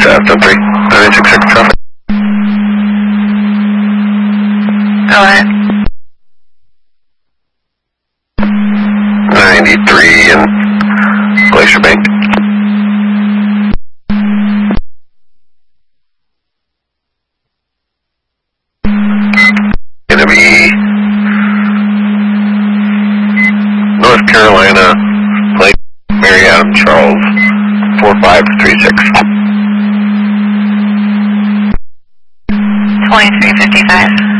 After 3, 966 traffic. Go ahead. 93 in Glacier Bank. Gonna be North Carolina, Lake Mary Adam Charles, 4536. 2355.